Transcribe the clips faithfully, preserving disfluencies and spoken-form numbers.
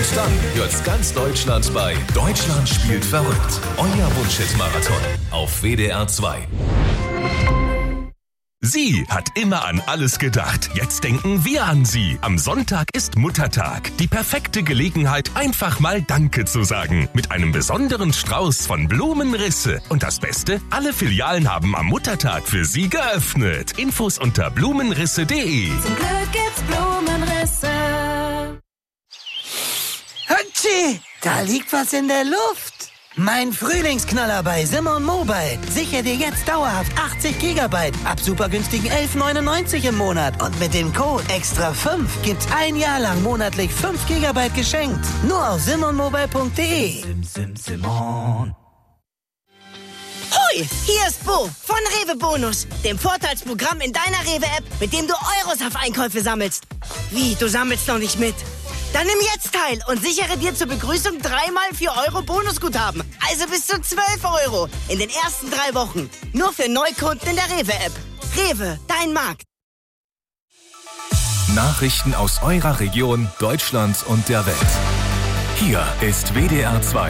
Und dann hört's ganz Deutschland bei Deutschland spielt verrückt. Euer Wunschhit-Marathon auf W D R zwei. Sie hat immer an alles gedacht. Jetzt denken wir an sie. Am Sonntag ist Muttertag. Die perfekte Gelegenheit, einfach mal Danke zu sagen. Mit einem besonderen Strauß von Blumenrisse. Und das Beste, alle Filialen haben am Muttertag für Sie geöffnet. Infos unter blumenrisse punkt de. Zum Glück gibt's Blumenrisse. Hatschi! Da liegt was in der Luft. Mein Frühlingsknaller bei Simon Mobile. Sichere dir jetzt dauerhaft achtzig Gigabyte ab super günstigen elf neunundneunzig im Monat. Und mit dem Code extra fünf gibt's ein Jahr lang monatlich fünf Gigabyte geschenkt. Nur auf simon mobile punkt de. Sim, sim, Simon. Hoi, hier ist Bo von Rewe Bonus, dem Vorteilsprogramm in deiner Rewe-App, mit dem du Euros auf Einkäufe sammelst. Wie, du sammelst noch nicht mit? Dann nimm jetzt teil und sichere dir zur Begrüßung dreimal vier Euro Bonusguthaben. Also bis zu zwölf Euro in den ersten drei Wochen. Nur für Neukunden in der Rewe-App. Rewe, dein Markt. Nachrichten aus eurer Region, Deutschland und der Welt. Hier ist W D R zwei.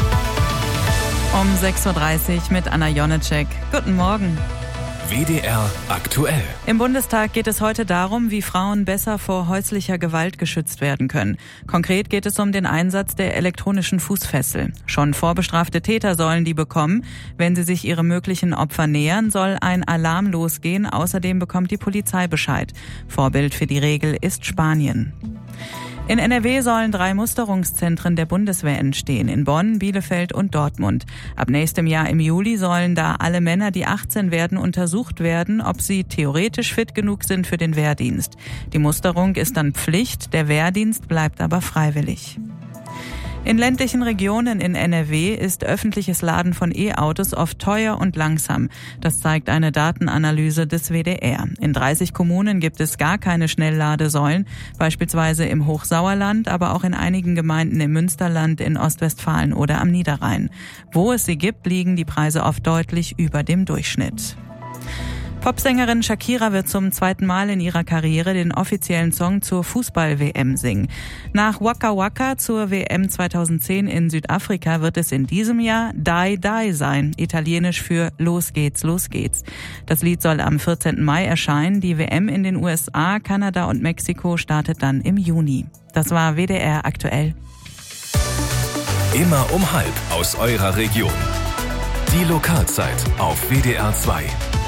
Um sechs Uhr dreißig mit Anna Jonecek. Guten Morgen. W D R aktuell. Im Bundestag geht es heute darum, wie Frauen besser vor häuslicher Gewalt geschützt werden können. Konkret geht es um den Einsatz der elektronischen Fußfessel. Schon vorbestrafte Täter sollen die bekommen. Wenn sie sich ihrem möglichen Opfer nähern, soll ein Alarm losgehen. Außerdem bekommt die Polizei Bescheid. Vorbild für die Regel ist Spanien. In N R W sollen drei Musterungszentren der Bundeswehr entstehen, in Bonn, Bielefeld und Dortmund. Ab nächstem Jahr im Juli sollen da alle Männer, die achtzehn werden, untersucht werden, ob sie theoretisch fit genug sind für den Wehrdienst. Die Musterung ist dann Pflicht, der Wehrdienst bleibt aber freiwillig. In ländlichen Regionen in N R W ist öffentliches Laden von E-Autos oft teuer und langsam. Das zeigt eine Datenanalyse des W D R. In dreißig Kommunen gibt es gar keine Schnellladesäulen, beispielsweise im Hochsauerland, aber auch in einigen Gemeinden im Münsterland, in Ostwestfalen oder am Niederrhein. Wo es sie gibt, liegen die Preise oft deutlich über dem Durchschnitt. Popsängerin Shakira wird zum zweiten Mal in ihrer Karriere den offiziellen Song zur Fußball-W M singen. Nach Waka Waka zur W M zweitausendzehn in Südafrika wird es in diesem Jahr Die Die sein, italienisch für Los geht's, los geht's. Das Lied soll am vierzehnten Mai erscheinen. Die W M in den U S A, Kanada und Mexiko startet dann im Juni. Das war W D R aktuell. Immer um halb aus eurer Region. Die Lokalzeit auf W D R zwei.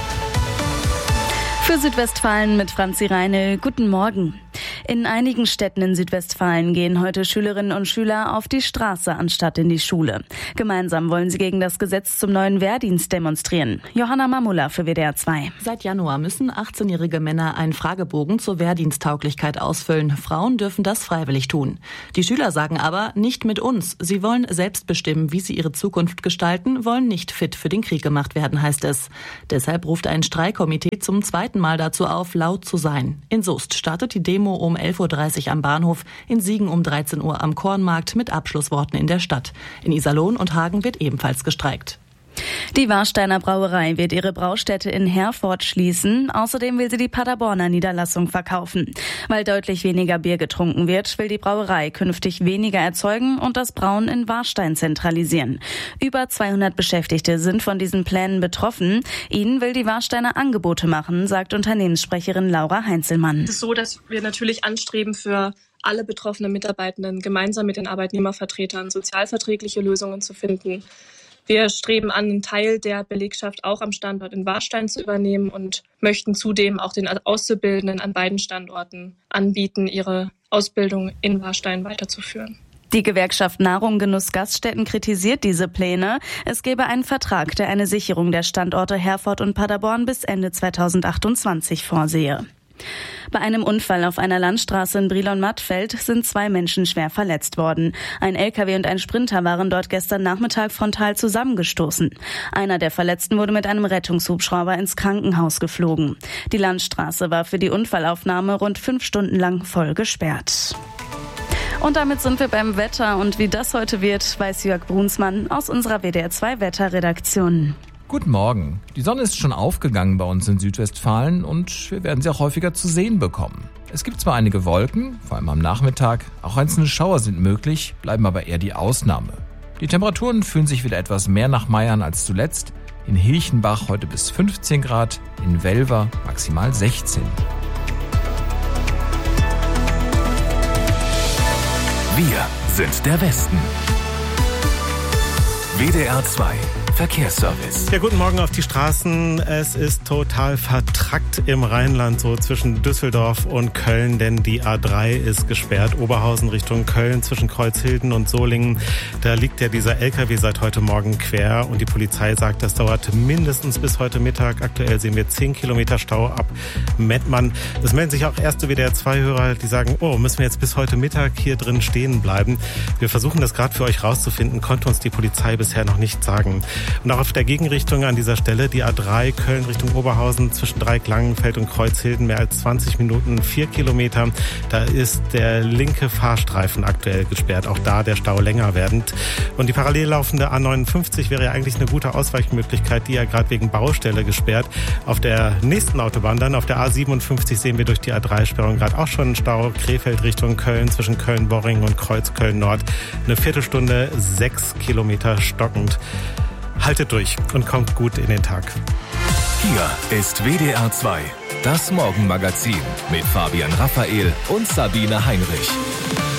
Für Südwestfalen mit Franzi Reinl. Guten Morgen. In einigen Städten in Südwestfalen gehen heute Schülerinnen und Schüler auf die Straße anstatt in die Schule. Gemeinsam wollen sie gegen das Gesetz zum neuen Wehrdienst demonstrieren. Johanna Mamula für W D R zwei. Seit Januar müssen achtzehnjährige Männer einen Fragebogen zur Wehrdiensttauglichkeit ausfüllen. Frauen dürfen das freiwillig tun. Die Schüler sagen aber, nicht mit uns. Sie wollen selbst bestimmen, wie sie ihre Zukunft gestalten, wollen nicht fit für den Krieg gemacht werden, heißt es. Deshalb ruft ein Streikkomitee zum zweiten Mal dazu auf, laut zu sein. In Soest startet die Demo um elf Uhr dreißig am Bahnhof, in Siegen um dreizehn Uhr am Kornmarkt mit Abschlussworten in der Stadt. In Iserlohn und Hagen wird ebenfalls gestreikt. Die Warsteiner Brauerei wird ihre Braustätte in Herford schließen. Außerdem will sie die Paderborner Niederlassung verkaufen. Weil deutlich weniger Bier getrunken wird, will die Brauerei künftig weniger erzeugen und das Brauen in Warstein zentralisieren. Über zweihundert Beschäftigte sind von diesen Plänen betroffen. Ihnen will die Warsteiner Angebote machen, sagt Unternehmenssprecherin Laura Heinzelmann. Es ist so, dass wir natürlich anstreben, für alle betroffenen Mitarbeitenden gemeinsam mit den Arbeitnehmervertretern sozialverträgliche Lösungen zu finden. Wir streben an, einen Teil der Belegschaft auch am Standort in Warstein zu übernehmen und möchten zudem auch den Auszubildenden an beiden Standorten anbieten, ihre Ausbildung in Warstein weiterzuführen. Die Gewerkschaft Nahrung, Genuss, Gaststätten kritisiert diese Pläne. Es gäbe einen Vertrag, der eine Sicherung der Standorte Herford und Paderborn bis Ende zweitausendachtundzwanzig vorsehe. Bei einem Unfall auf einer Landstraße in Brilon-Mattfeld sind zwei Menschen schwer verletzt worden. Ein L K W und ein Sprinter waren dort gestern Nachmittag frontal zusammengestoßen. Einer der Verletzten wurde mit einem Rettungshubschrauber ins Krankenhaus geflogen. Die Landstraße war für die Unfallaufnahme rund fünf Stunden lang voll gesperrt. Und damit sind wir beim Wetter. Und wie das heute wird, weiß Jörg Brunsmann aus unserer W D R zwei Wetterredaktion. Guten Morgen. Die Sonne ist schon aufgegangen bei uns in Südwestfalen und wir werden sie auch häufiger zu sehen bekommen. Es gibt zwar einige Wolken, vor allem am Nachmittag, auch einzelne Schauer sind möglich, bleiben aber eher die Ausnahme. Die Temperaturen fühlen sich wieder etwas mehr nach Mai an als zuletzt. In Hilchenbach heute bis fünfzehn Grad, in Welver maximal sechzehn. Wir sind der Westen. W D R zwei Verkehrsservice. Ja, guten Morgen auf die Straßen. Es ist total vertrackt im Rheinland, so zwischen Düsseldorf und Köln, denn die A drei ist gesperrt. Oberhausen Richtung Köln zwischen Kreuzhilden und Solingen. Da liegt ja dieser L K W seit heute Morgen quer und die Polizei sagt, das dauert mindestens bis heute Mittag. Aktuell sehen wir zehn Kilometer Stau ab Mettmann. Es melden sich auch erste W D R zwei Hörer, die sagen, oh, müssen wir jetzt bis heute Mittag hier drin stehen bleiben. Wir versuchen das gerade für euch rauszufinden, konnte uns die Polizei bisher noch nicht sagen. Und auch auf der Gegenrichtung an dieser Stelle, die A drei Köln Richtung Oberhausen zwischen Dreieck-Langenfeld und Kreuzhilden, mehr als zwanzig Minuten, vier Kilometer. Da ist der linke Fahrstreifen aktuell gesperrt, auch da der Stau länger werdend. Und die parallel laufende A neunundfünfzig wäre ja eigentlich eine gute Ausweichmöglichkeit, die ja gerade wegen Baustelle gesperrt. Auf der nächsten Autobahn dann, auf der A siebenundfünfzig, sehen wir durch die A drei-Sperrung gerade auch schon einen Stau. Krefeld Richtung Köln zwischen Köln-Borring und Kreuz-Köln-Nord. Eine Viertelstunde, sechs Kilometer stockend. Haltet durch und kommt gut in den Tag. Hier ist W D R zwei, das Morgenmagazin mit Fabian Raphael und Sabine Heinrich.